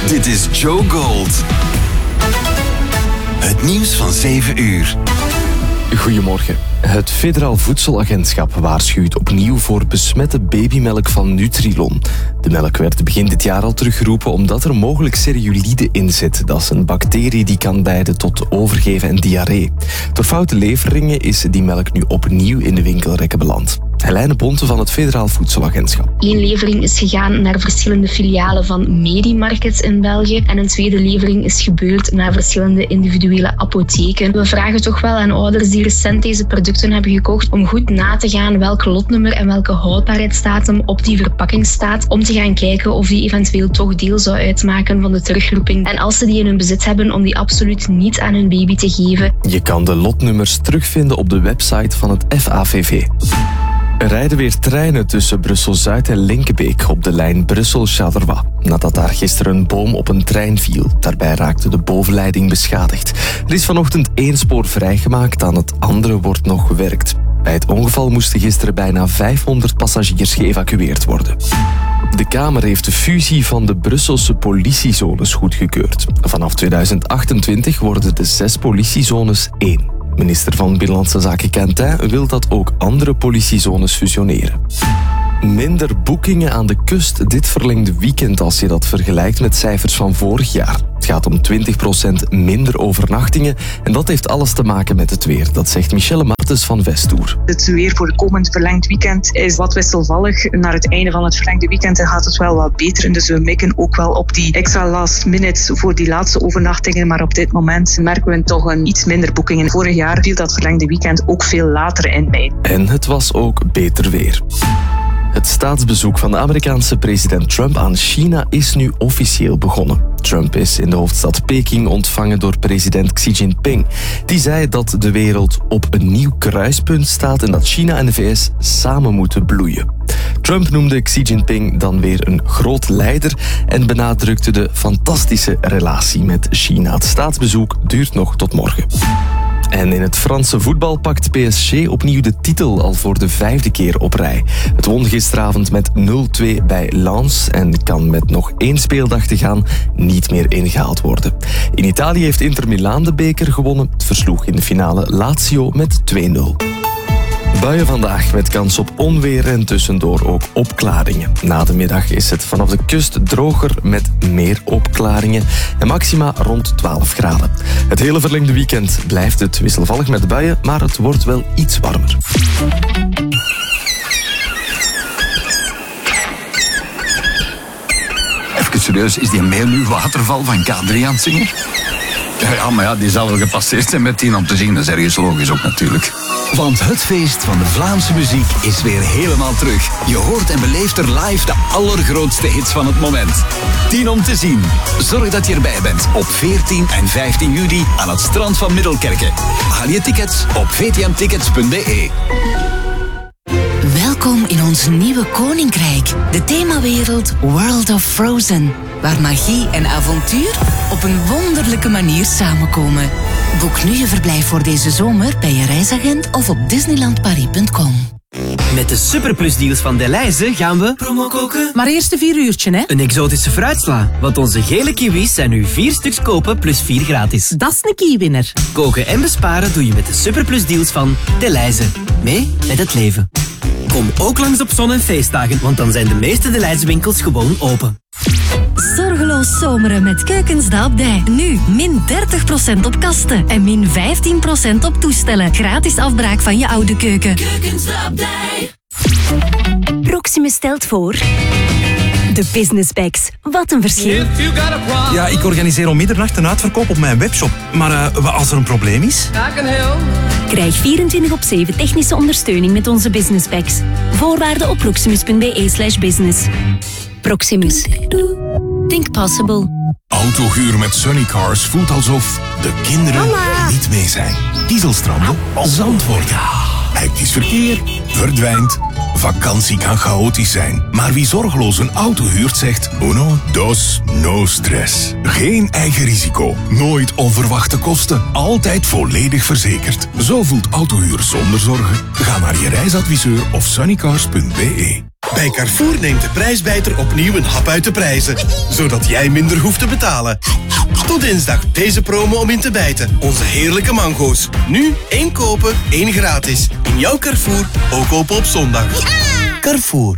Dit is Joe Gold. Het nieuws van 7 uur. Goedemorgen. Het Federaal Voedselagentschap waarschuwt opnieuw voor besmette babymelk van Nutrilon. De melk werd begin dit jaar al teruggeroepen omdat er mogelijk cerulide in zit. Dat is een bacterie die kan leiden tot overgeven en diarree. Door foute leveringen is die melk nu opnieuw in de winkelrekken beland. Helene Bonte van het Federaal Voedselagentschap. 1 levering is gegaan naar verschillende filialen van Medimarkets in België en een tweede levering is gebeurd naar verschillende individuele apotheken. We vragen toch wel aan ouders die recent deze producten hebben gekocht om goed na te gaan welk lotnummer en welke houdbaarheidsdatum op die verpakking staat, om te gaan kijken of die eventueel toch deel zou uitmaken van de terugroeping. En als ze die in hun bezit hebben, om die absoluut niet aan hun baby te geven. Je kan de lotnummers terugvinden op de website van het FAVV. Er rijden weer treinen tussen Brussel-Zuid en Linkebeek op de lijn Brussel-Charleroi. Nadat daar gisteren een boom op een trein viel. Daarbij raakte de bovenleiding beschadigd. Er is vanochtend 1 spoor vrijgemaakt, aan het andere wordt nog gewerkt. Bij het ongeval moesten gisteren bijna 500 passagiers geëvacueerd worden. De Kamer heeft de fusie van de Brusselse politiezones goedgekeurd. Vanaf 2028 worden de 6 politiezones 1. Minister van Binnenlandse Zaken Quentin wil dat ook andere politiezones fusioneren. Minder boekingen aan de kust dit verlengde weekend als je dat vergelijkt met cijfers van vorig jaar. Het gaat om 20% minder overnachtingen en dat heeft alles te maken met het weer. Dat zegt Michelle Martens van Vestoer. Het weer voor de komend verlengd weekend is wat wisselvallig. Naar het einde van het verlengde weekend gaat het wel wat beter. Dus we mikken ook wel op die extra last minutes voor die laatste overnachtingen. Maar op dit moment merken we toch een iets minder boekingen. Vorig jaar viel dat verlengde weekend ook veel later in mei. En het was ook beter weer. Het staatsbezoek van de Amerikaanse president Trump aan China is nu officieel begonnen. Trump is in de hoofdstad Peking ontvangen door president Xi Jinping. Die zei dat de wereld op een nieuw kruispunt staat en dat China en de VS samen moeten bloeien. Trump noemde Xi Jinping dan weer een groot leider en benadrukte de fantastische relatie met China. Het staatsbezoek duurt nog tot morgen. En in het Franse voetbal pakt PSG opnieuw de titel al voor de 5e keer op rij. Het won gisteravond met 0-2 bij Lens en kan met nog 1 speeldag te gaan niet meer ingehaald worden. In Italië heeft Inter Milaan de beker gewonnen. Het versloeg in de finale Lazio met 2-0. Buien vandaag met kans op onweer en tussendoor ook opklaringen. Na de middag is het vanaf de kust droger met meer opklaringen en maxima rond 12 graden. Het hele verlengde weekend blijft het wisselvallig met buien, maar het wordt wel iets warmer. Even serieus, is die mail nu Waterval van K3 aan het zingen? Ja, maar ja, die zal wel gepasseerd zijn met 10 om te zien. Dat is ergens logisch ook natuurlijk. Want het feest van de Vlaamse muziek is weer helemaal terug. Je hoort en beleeft er live de allergrootste hits van het moment. 10 om te zien. Zorg dat je erbij bent op 14 en 15 juli aan het strand van Middelkerke. Haal je tickets op vtmtickets.be. Welkom in ons nieuwe koninkrijk, de themawereld World of Frozen, waar magie en avontuur op een wonderlijke manier samenkomen. Boek nu je verblijf voor deze zomer bij je reisagent of op disneylandparis.com. Met de superplusdeals van Delhaize gaan we promo koken. Maar eerst een 4 uurtje, hè? Een exotische fruitsla, want onze gele kiwis zijn nu 4 stuks kopen plus 4 gratis. Dat is een keywinner. Koken en besparen doe je met de superplusdeals van Delhaize. Mee met het leven. Kom ook langs op zon- en feestdagen, want dan zijn de meeste Delhaize winkels gewoon open. Zorgeloos zomeren met Keukens de Abdij. Nu min 30% op kasten en min 15% op toestellen. Gratis afbraak van je oude keuken. Keukens de Abdij. Proximus stelt voor... De Business Bags. Wat een verschil. Ja, ik organiseer om middernacht een uitverkoop op mijn webshop. Maar als er een probleem is? Krijg 24/7 technische ondersteuning met onze Business Bags. Voorwaarden op proximus.be/business. Proximus. Think possible. Autohuur met Sunnycars voelt alsof de kinderen er niet mee zijn. Dieselstranden, Zandvoort. Hectisch verkeer, verdwijnt. Vakantie kan chaotisch zijn. Maar wie zorgeloos een auto huurt zegt... Uno, dos, no stress. Geen eigen risico. Nooit onverwachte kosten. Altijd volledig verzekerd. Zo voelt autohuur zonder zorgen. Ga naar je reisadviseur of sunnycars.be. Bij Carrefour neemt de prijsbijter opnieuw een hap uit de prijzen. Zodat jij minder hoeft te betalen. Tot dinsdag deze promo om in te bijten. Onze heerlijke mango's. Nu 1 kopen, 1 gratis. In jouw Carrefour, ook open op zondag. Carrefour.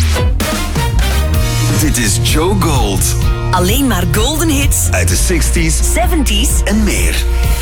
Dit is Joe Gold. Alleen maar golden hits uit de 60s, 70s en meer.